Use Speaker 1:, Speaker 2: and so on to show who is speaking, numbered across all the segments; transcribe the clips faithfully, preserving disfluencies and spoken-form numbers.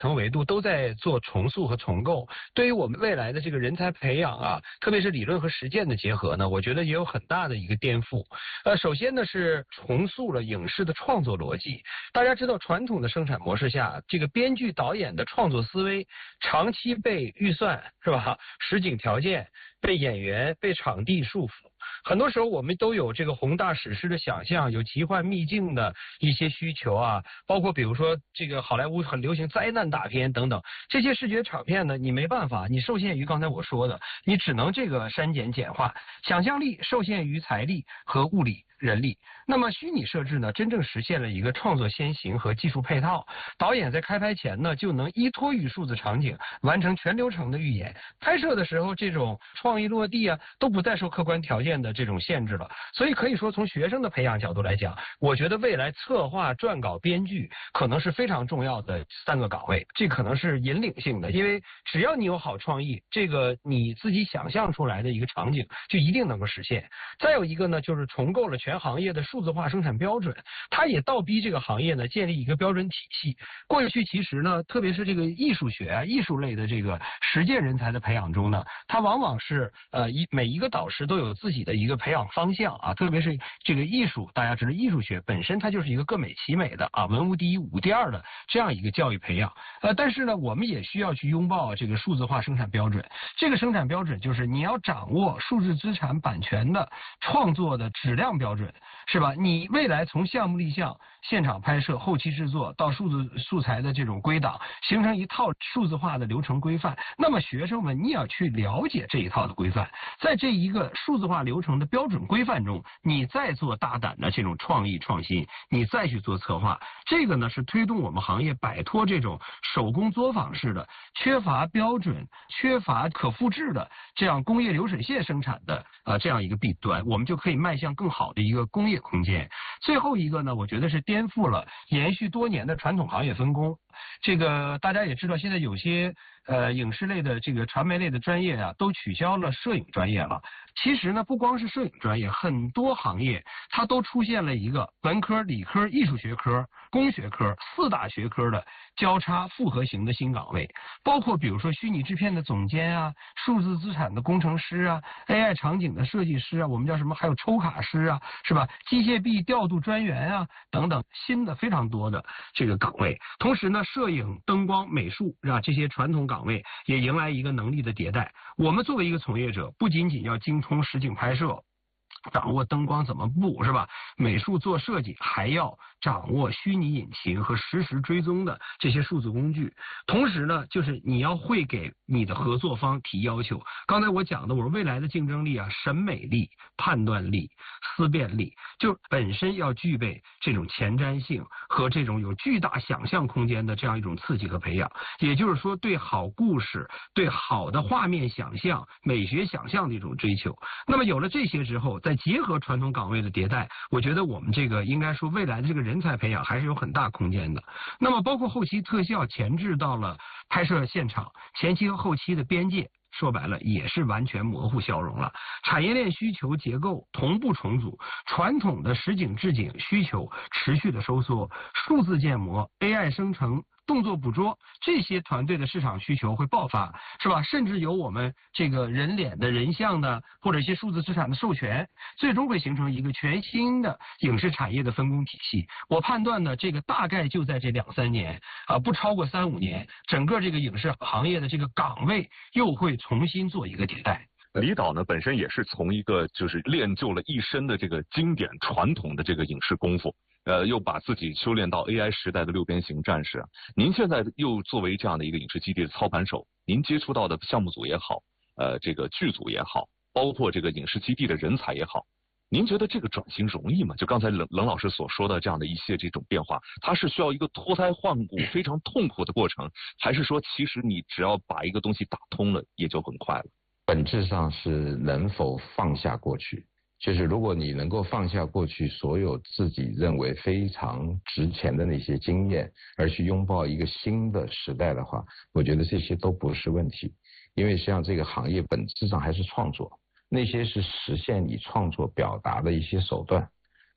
Speaker 1: 同维度都在做重塑和重构。对于我们未来的这个人才培养啊，特别是理论和实践的结合呢，我觉得也有很大的一个颠覆。呃，首先呢是重塑了影视的创作逻辑。大家知道，传统的生产模式下，这个编剧导演的创作思维长期被预算是吧、实景条件、被演员、被场地束缚。很多时候我们都有这个宏大史诗的想象，有奇幻秘境的一些需求啊，包括比如说这个好莱坞很流行灾难大片等等，这些视觉场面呢，你没办法，你受限于刚才我说的，你只能这个删减简化，想象力受限于财力和物力。人力，那么虚拟设置呢，真正实现了一个创作先行和技术配套。导演在开拍前呢，就能依托于数字场景，完成全流程的预演。拍摄的时候，这种创意落地啊，都不再受客观条件的这种限制了。所以可以说，从学生的培养角度来讲，我觉得未来策划、撰稿、编剧可能是非常重要的三个岗位，这可能是引领性的，因为只要你有好创意，这个你自己想象出来的一个场景，就一定能够实现。再有一个呢，就是重构了全。全行业的数字化生产标准，它也倒逼这个行业呢建立一个标准体系。过去其实呢，特别是这个艺术学啊、艺术类的这个实践人才的培养中呢，它往往是呃一每一个导师都有自己的一个培养方向啊，特别是这个艺术，大家知道艺术学本身它就是一个各美其美的啊，文无第一武第二的这样一个教育培养。呃，但是呢，我们也需要去拥抱这个数字化生产标准。这个生产标准就是你要掌握数字资产版权的创作的质量标准。是吧？你未来从项目立项、现场拍摄、后期制作到数字素材的这种归档，形成一套数字化的流程规范。那么学生们，你也要去了解这一套的规范，在这一个数字化流程的标准规范中，你再做大胆的这种创意创新，你再去做策划。这个呢是推动我们行业摆脱这种手工作坊式的、缺乏标准、缺乏可复制的这样工业流水线生产的啊、呃、这样一个弊端，我们就可以迈向更好的一个工业空间。最后一个呢，我觉得是颠覆了延续多年的传统行业分工。这个大家也知道，现在有些呃影视类的这个传媒类的专业啊，都取消了摄影专业了。其实呢，不光是摄影专业，很多行业它都出现了一个文科、理科、艺术学科、工学科四大学科的交叉复合型的新岗位，包括比如说虚拟制片的总监啊、数字资产的工程师啊、A I 场景的设计师啊，我们叫什么？还有抽卡师啊，是吧？机械臂调度专员啊等等，新的非常多的这个岗位。同时呢，摄影、灯光、美术啊这些传统岗位也迎来一个能力的迭代。我们作为一个从业者，不仅仅要精通实景拍摄，掌握灯光怎么布是吧？美术做设计，还要掌握虚拟引擎和实时追踪的这些数字工具。同时呢，就是你要会给你的合作方提要求。刚才我讲的，我说未来的竞争力啊，审美力、判断力、思辨力，就本身要具备这种前瞻性和这种有巨大想象空间的这样一种刺激和培养。也就是说，对好故事、对好的画面想象、美学想象的一种追求。那么有了这些之后，再结合传统岗位的迭代，我觉得我们这个应该说未来的这个人才培养还是有很大空间的。那么包括后期特效前置到了拍摄现场，前期和后期的边界，说白了也是完全模糊消融了。产业链需求结构同步重组，传统的实景置景需求持续的收缩，数字建模、A I 生成、动作捕捉这些团队的市场需求会爆发，是吧？甚至有我们这个人脸的人像的或者一些数字资产的授权，最终会形成一个全新的影视产业的分工体系。我判断呢，这个大概就在这两三年啊，不超过三五年，整个这个影视行业的这个岗位又会重新做一个迭代。
Speaker 2: 李导呢本身也是从一个就是练就了一身的这个经典传统的这个影视功夫，呃，又把自己修炼到 A I 时代的六边形战士。您现在又作为这样的一个影视基地的操盘手，您接触到的项目组也好，呃，这个剧组也好，包括这个影视基地的人才也好，您觉得这个转型容易吗？就刚才冷冷老师所说的这样的一些这种变化，它是需要一个脱胎换骨、非常痛苦的过程，还是说其实你只要把一个东西打通了，也就很快了？
Speaker 3: 本质上是能否放下过去，就是如果你能够放下过去所有自己认为非常值钱的那些经验，而去拥抱一个新的时代的话，我觉得这些都不是问题。因为实际上这个行业本质上还是创作，那些是实现你创作表达的一些手段。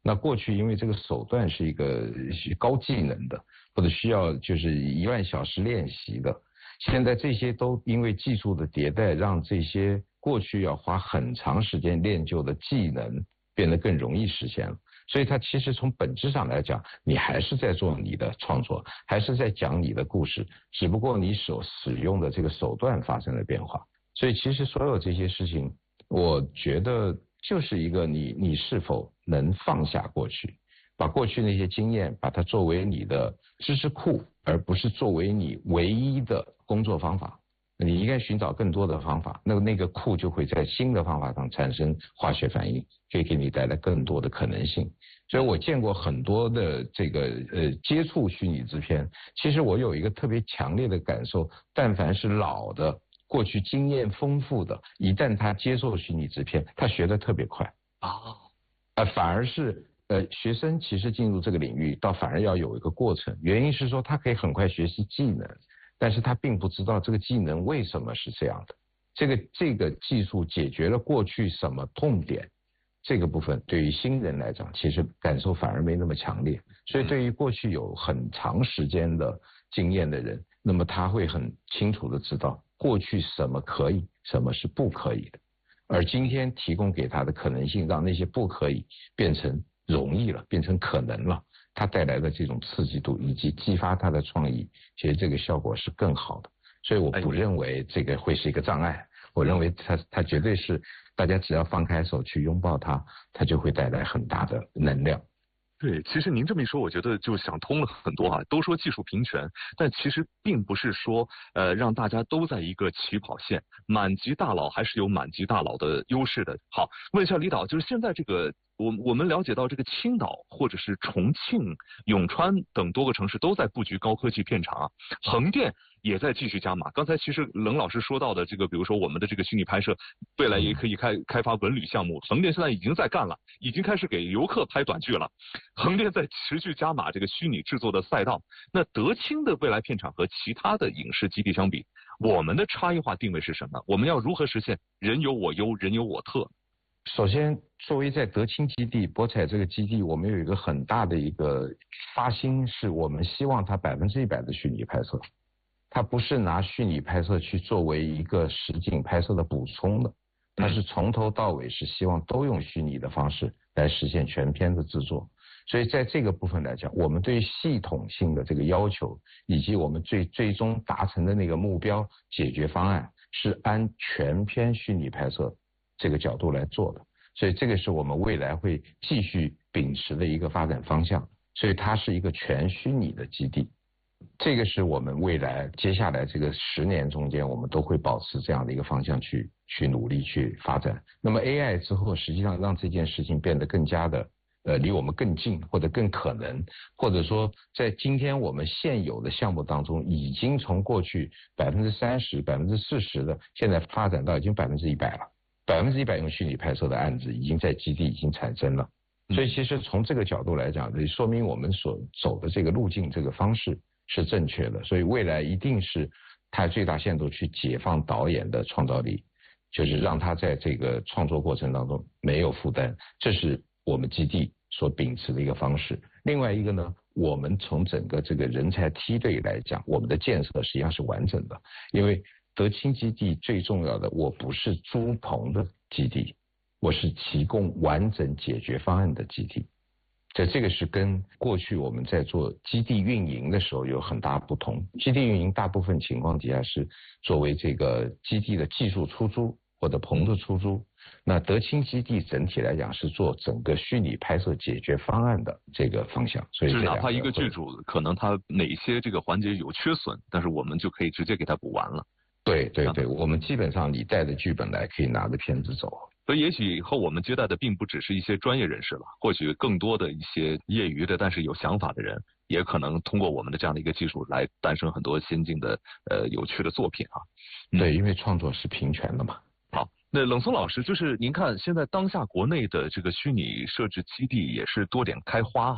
Speaker 3: 那过去因为这个手段是一个高技能的，或者需要就是一万小时练习的，现在这些都因为技术的迭代，让这些过去要花很长时间练就的技能变得更容易实现了。所以它其实从本质上来讲，你还是在做你的创作，还是在讲你的故事，只不过你所使用的这个手段发生了变化。所以其实所有这些事情，我觉得就是一个你你是否能放下过去，把过去那些经验，把它作为你的知识库，而不是作为你唯一的工作方法。你应该寻找更多的方法，那那个库就会在新的方法上产生化学反应，可以给你带来更多的可能性。所以我见过很多的这个呃接触虚拟制片，其实我有一个特别强烈的感受，但凡是老的过去经验丰富的，一旦他接受虚拟制片，他学得特别快啊，呃反而是呃学生其实进入这个领域，倒反而要有一个过程，原因是说他可以很快学习技能。但是他并不知道这个技能为什么是这样的，这个这个技术解决了过去什么痛点，这个部分对于新人来讲，其实感受反而没那么强烈。所以对于过去有很长时间的经验的人，那么他会很清楚的知道过去什么可以，什么是不可以的，而今天提供给他的可能性，让那些不可以变成容易了，变成可能了。它带来的这种刺激度以及激发他的创意，其实这个效果是更好的。所以我不认为这个会是一个障碍，我认为它它绝对是大家只要放开手去拥抱它，它就会带来很大的能量。
Speaker 2: 对，其实您这么一说，我觉得就想通了很多哈。都说技术平权，但其实并不是说呃让大家都在一个起跑线，满级大佬还是有满级大佬的优势的。好，问一下李导，就是现在这个我我们了解到这个青岛或者是重庆、永川等多个城市都在布局高科技片场啊，横店也在继续加码。刚才其实冷老师说到的这个，比如说我们的这个虚拟拍摄，未来也可以开开发文旅项目，横店现在已经在干了，已经开始给游客拍短剧了。横店在持续加码这个虚拟制作的赛道。那德清的未来片场和其他的影视基地相比，我们的差异化定位是什么？我们要如何实现人有我优，人有我特？
Speaker 3: 首先，作为在德清基地、博彩这个基地，我们有一个很大的一个发心，是我们希望它百分之一百的虚拟拍摄，它不是拿虚拟拍摄去作为一个实景拍摄的补充的，它是从头到尾是希望都用虚拟的方式来实现全片的制作。所以在这个部分来讲，我们对系统性的这个要求，以及我们最最终达成的那个目标解决方案，是按全片虚拟拍摄这个角度来做的。所以这个是我们未来会继续秉持的一个发展方向。所以它是一个全虚拟的基地，这个是我们未来接下来这个十年中间，我们都会保持这样的一个方向去去努力去发展。那么 A I 之后，实际上让这件事情变得更加的呃离我们更近，或者更可能，或者说在今天我们现有的项目当中，已经从过去百分之三十、百分之四十的，现在发展到已经百分之一百了。百分之一百用虚拟拍摄的案子已经在基地已经产生了。所以其实从这个角度来讲，也说明我们所走的这个路径、这个方式是正确的。所以未来一定是它最大限度去解放导演的创造力，就是让他在这个创作过程当中没有负担，这是我们基地所秉持的一个方式。另外一个呢，我们从整个这个人才梯队来讲，我们的建设实际上是完整的。因为德清基地最重要的，我不是租棚的基地，我是提供完整解决方案的基地。这这个是跟过去我们在做基地运营的时候有很大不同。基地运营大部分情况底下是作为这个基地的技术出租或者棚的出租，那德清基地整体来讲是做整个虚拟拍摄解决方案的这个方向。所以
Speaker 2: 就是哪怕一个剧组可能它哪些这个环节有缺损，但是我们就可以直接给它补完了。
Speaker 3: 对对对，我们基本上你带着剧本来，可以拿着片子走。
Speaker 2: 所以也许以后我们接待的并不只是一些专业人士了，或许更多的一些业余的但是有想法的人，也可能通过我们的这样的一个技术来诞生很多先进的呃有趣的作品啊。
Speaker 3: 对，因为创作是平权的嘛。
Speaker 2: 好，那冷松老师，就是您看现在当下国内的这个虚拟设置基地也是多点开花哈。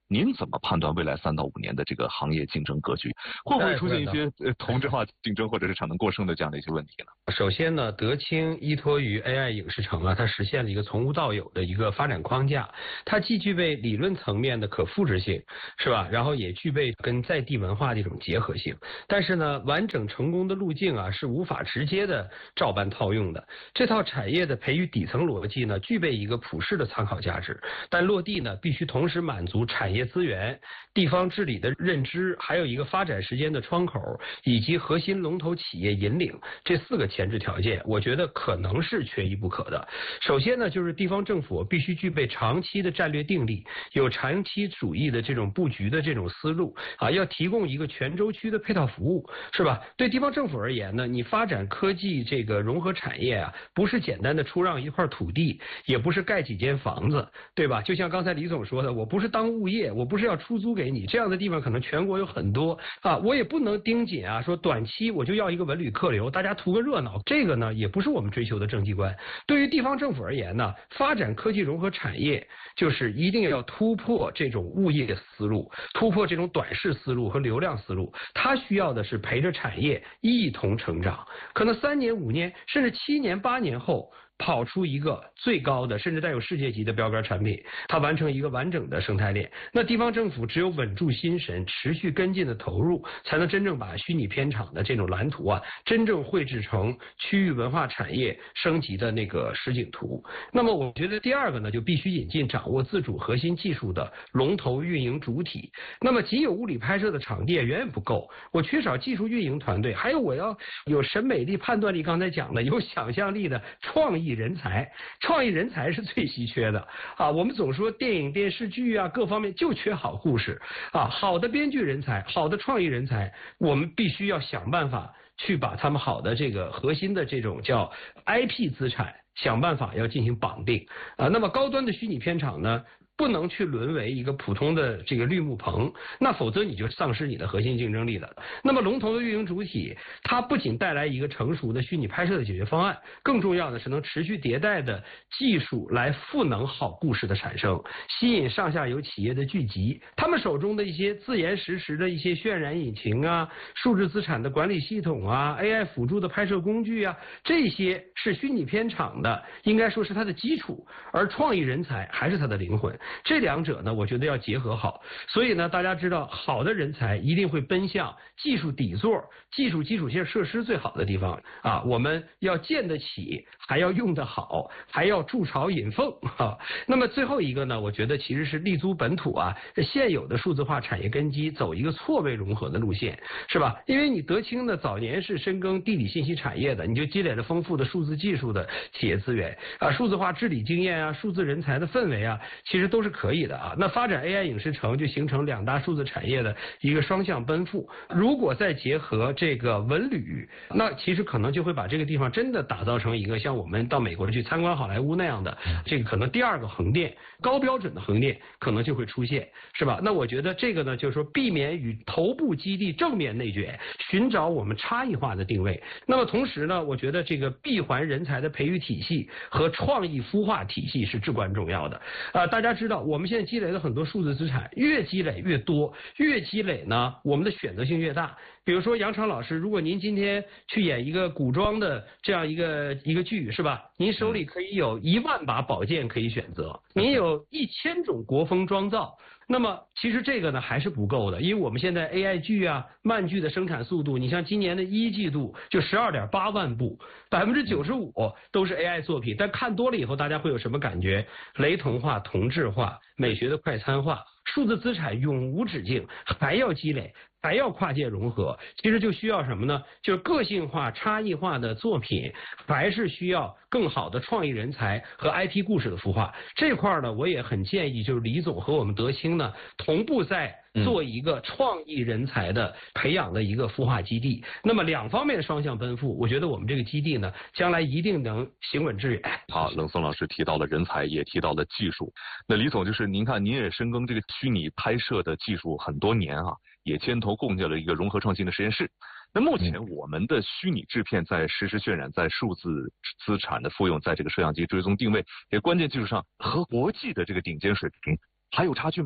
Speaker 2: 您怎么判断未来三到五年的这个行业竞争格局？会不会出现一些呃同质化竞争或者是产能过剩的这样的一些问题呢？
Speaker 1: 首先呢，德清依托于 A I 影视城啊，它实现了一个从无到有的一个发展框架，它既具备理论层面的可复制性，是吧？然后也具备跟在地文化的一种结合性。但是呢，完整成功的路径啊，是无法直接的照搬套用的。这套产业的培育底层逻辑呢，具备一个普世的参考价值，但落地呢，必须同时满足产业资源、地方治理的认知，还有一个发展时间的窗口，以及核心龙头企业引领这四个前置条件，我觉得可能是缺一不可的。首先呢，就是地方政府必须具备长期的战略定力，有长期主义的这种布局的这种思路啊，要提供一个全周区的配套服务，是吧？对地方政府而言呢，你发展科技这个融合产业啊，不是简单的出让一块土地，也不是盖几间房子，对吧？就像刚才李总说的，我不是当物业，我不是要出租给你，这样的地方可能全国有很多啊，我也不能盯紧啊，说短期我就要一个文旅客流，大家图个热闹，这个呢也不是我们追求的政绩观。对于地方政府而言呢，发展科技融合产业就是一定要突破这种物业思路，突破这种短视思路和流量思路，它需要的是陪着产业一同成长，可能三年、五年，甚至七年、八年后，跑出一个最高的甚至带有世界级的标杆产品，它完成一个完整的生态链。那地方政府只有稳住心神，持续跟进的投入，才能真正把虚拟片场的这种蓝图啊，真正绘制成区域文化产业升级的那个实景图。那么我觉得第二个呢，就必须引进掌握自主核心技术的龙头运营主体。那么仅有物理拍摄的场地远远不够，我缺少技术运营团队，还有我要有审美力、判断力，刚才讲的有想象力的创意人才，创意人才是最稀缺的啊！我们总说电影、电视剧啊，各方面就缺好故事啊，好的编剧人才，好的创意人才，我们必须要想办法去把他们好的这个核心的这种叫 I P 资产，想办法要进行绑定啊。那么高端的虚拟片场呢，不能去沦为一个普通的这个绿幕棚，那否则你就丧失你的核心竞争力了。那么龙头的运营主体，它不仅带来一个成熟的虚拟拍摄的解决方案，更重要的是能持续迭代的技术来赋能好故事的产生，吸引上下游企业的聚集。他们手中的一些自研实时的一些渲染引擎啊，数字资产的管理系统啊 ，A I 辅助的拍摄工具啊，这些是虚拟片场的，应该说是它的基础，而创意人才还是它的灵魂。这两者呢，我觉得要结合好。所以呢，大家知道，好的人才一定会奔向技术底座、技术基础设施最好的地方啊。我们要建得起，还要用得好，还要筑巢引凤啊。那么最后一个呢，我觉得其实是立足本土啊，现有的数字化产业根基，走一个错位融合的路线，是吧？因为你德清呢，早年是深耕地理信息产业的，你就积累了丰富的数字技术的企业资源啊，数字化治理经验啊，数字人才的氛围啊，其实都是可以的啊。那发展 A I 影视城就形成两大数字产业的一个双向奔赴。如果再结合这个文旅，那其实可能就会把这个地方真的打造成一个像我们到美国去参观好莱坞那样的这个可能第二个横店，高标准的横店可能就会出现，是吧？那我觉得这个呢，就是说避免与头部基地正面内卷，寻找我们差异化的定位。那么同时呢，我觉得这个闭环人才的培育体系和创意孵化体系是至关重要的啊、呃！大家知道，我们现在积累了很多数字资产，越积累越多，越积累呢，我们的选择性越大。比如说杨常老师，如果您今天去演一个古装的这样一个一个剧，是吧？您手里可以有一万把宝剑可以选择，您有一千种国风妆造。那么其实这个呢还是不够的，因为我们现在 A I 剧啊、漫剧的生产速度，你像今年的一季度就十二点八万部，百分之九十五都是 A I 作品。但看多了以后，大家会有什么感觉？雷同化、同质化、美学的快餐化，数字资产永无止境，还要积累。还要跨界融合，其实就需要什么呢？就是个性化、差异化的作品，还是需要更好的创意人才和 I P 故事的孵化。这块呢，我也很建议，就是李总和我们德清呢，同步在做一个创意人才的培养的一个孵化基地。那么两方面的双向奔赴，我觉得我们这个基地呢，将来一定能行稳致远。
Speaker 2: 好，冷松老师提到了人才，也提到了技术。那李总，就是您看，您也深耕这个虚拟拍摄的技术很多年啊。也牵头共建了一个融合创新的实验室。那目前我们的虚拟制片在实时渲染、在数字资产的复用、在这个摄像机追踪定位这关键技术上，和国际的这个顶尖水平还有差距吗？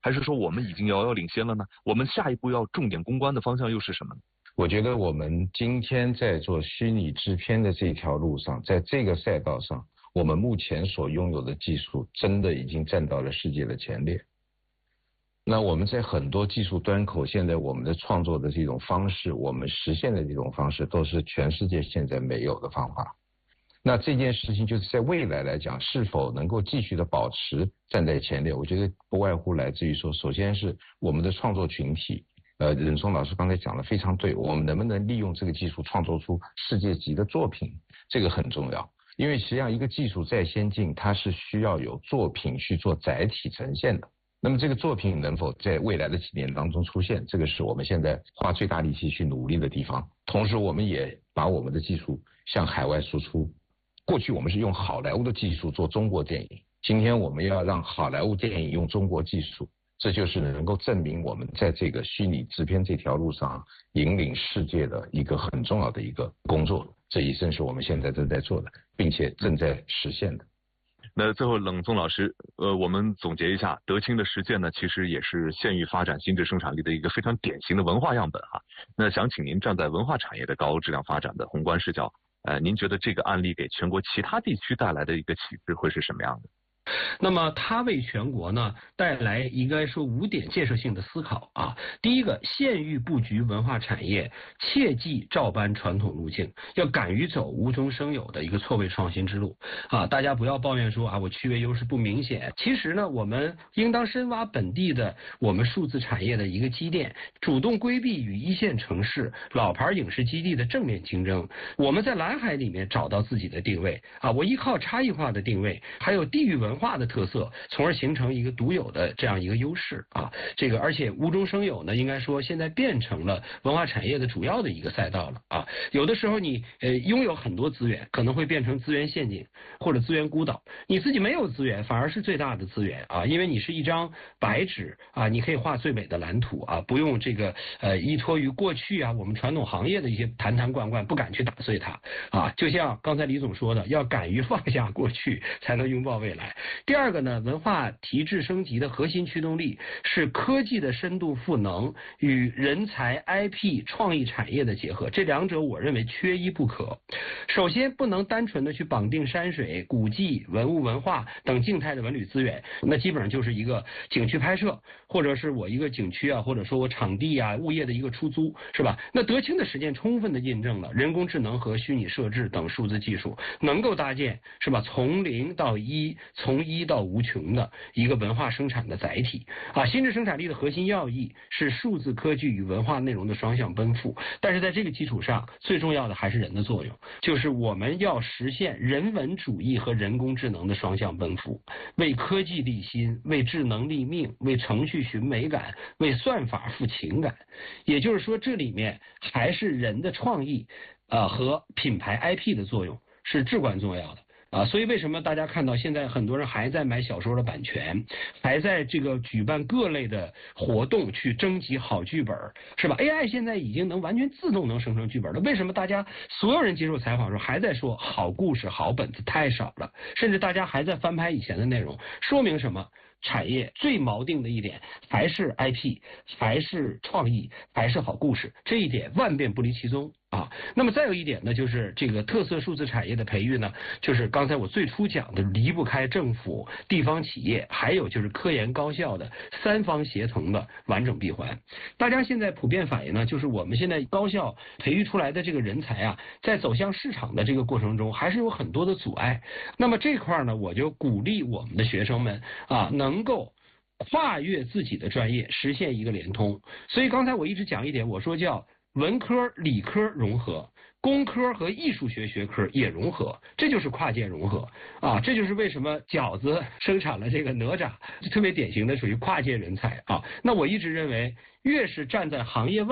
Speaker 2: 还是说我们已经遥遥领先了呢？我们下一步要重点攻关的方向又是什么呢？
Speaker 3: 我觉得我们今天在做虚拟制片的这条路上，在这个赛道上，我们目前所拥有的技术真的已经站到了世界的前列。那我们在很多技术端口，现在我们的创作的这种方式，我们实现的这种方式，都是全世界现在没有的方法。那这件事情就是在未来来讲，是否能够继续的保持站在前列，我觉得不外乎来自于说，首先是我们的创作群体，呃，任松老师刚才讲的非常对，我们能不能利用这个技术创作出世界级的作品，这个很重要。因为实际上一个技术再先进，它是需要有作品去做载体呈现的。那么这个作品能否在未来的几年当中出现，这个是我们现在花最大力气去努力的地方。同时我们也把我们的技术向海外输出。过去我们是用好莱坞的技术做中国电影，今天我们要让好莱坞电影用中国技术，这就是能够证明我们在这个虚拟制片这条路上引领世界的一个很重要的一个工作。这也正是我们现在正在做的，并且正在实现的。
Speaker 2: 那最后，冷宗老师，呃，我们总结一下，德清的实践呢，其实也是县域发展心智生产力的一个非常典型的文化样本哈。那想请您站在文化产业的高质量发展的宏观视角，呃，您觉得这个案例给全国其他地区带来的一个启示会是什么样的？
Speaker 1: 那么它为全国呢带来应该说五点建设性的思考啊。第一个，县域布局文化产业，切忌照搬传统路径，要敢于走无中生有的一个错位创新之路啊！大家不要抱怨说啊我区位优势不明显，其实呢我们应当深挖本地的我们数字产业的一个积淀，主动规避与一线城市老牌影视基地的正面竞争。我们在蓝海里面找到自己的定位啊，我依靠差异化的定位，还有地域文化的特色，从而形成一个独有的这样一个优势啊。这个而且无中生有呢，应该说现在变成了文化产业的主要的一个赛道了啊。有的时候你呃拥有很多资源，可能会变成资源陷阱或者资源孤岛。你自己没有资源，反而是最大的资源啊，因为你是一张白纸啊，你可以画最美的蓝图啊，不用这个呃依托于过去啊我们传统行业的一些坛坛罐罐，不敢去打碎它啊。就像刚才李总说的，要敢于放下过去，才能拥抱未来。第二个呢，文化提质升级的核心驱动力是科技的深度赋能与人才 I P 创意产业的结合，这两者我认为缺一不可。首先不能单纯的去绑定山水、古迹、文物文化等静态的文旅资源，那基本上就是一个景区拍摄，或者是我一个景区啊，或者说我场地啊、物业的一个出租，是吧？那德清的实践充分的印证了人工智能和虚拟设置等数字技术能够搭建，是吧？从零到一，从一到无穷的一个文化生产的载体啊。心智生产力的核心要义是数字科技与文化内容的双向奔赴，但是在这个基础上，最重要的还是人的作用，就是我们要实现人文主义和人工智能的双向奔赴，为科技立心，为智能立命，为程序寻美感，为算法赋情感。也就是说，这里面还是人的创意啊和品牌 I P 的作用是至关重要的。啊，所以为什么大家看到现在很多人还在买小说的版权，还在这个举办各类的活动去征集好剧本，是吧 ？A I 现在已经能完全自动能生成剧本了，为什么大家所有人接受采访的时候还在说好故事、好本子太少了，甚至大家还在翻拍以前的内容，说明什么？产业最锚定的一点还是 I P， 还是创意，还是好故事，这一点万变不离其宗啊。那么再有一点呢，就是这个特色数字产业的培育呢，就是刚才我最初讲的离不开政府、地方企业，还有就是科研高校的三方协同的完整闭环。大家现在普遍反映呢，就是我们现在高校培育出来的这个人才啊，在走向市场的这个过程中，还是有很多的阻碍。那么这块呢，我就鼓励我们的学生们啊，能能够跨越自己的专业，实现一个联通。所以刚才我一直讲一点，我说叫文科理科融合，工科和艺术学学科也融合，这就是跨界融合啊！这就是为什么饺子生产了这个哪吒，特别典型的属于跨界人才啊。那我一直认为，越是站在行业外，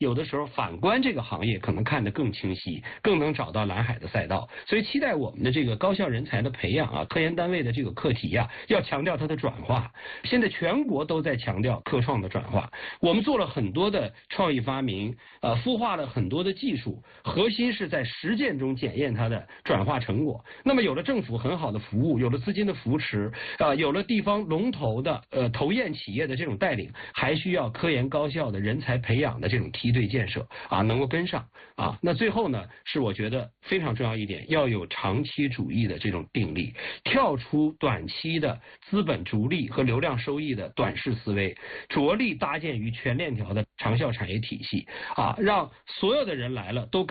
Speaker 1: 有的时候反观这个行业可能看得更清晰，更能找到蓝海的赛道。所以期待我们的这个高校人才的培养啊，科研单位的这个课题啊，要强调它的转化。现在全国都在强调科创的转化，我们做了很多的创意发明，呃，孵化了很多的技术，核心是在实践中检验它的转化成果。那么有了政府很好的服务，有了资金的扶持，啊、呃，有了地方龙头的呃投研企业的这种带领，还需要科研高校的人才培养的这种梯队建设啊，能够跟上啊。那最后呢，是我觉得非常重要一点，要有长期主义的这种定力，跳出短期的资本逐利和流量收益的短视思维，着力搭建于全链条的长效产业体系啊，让所有的人来了都感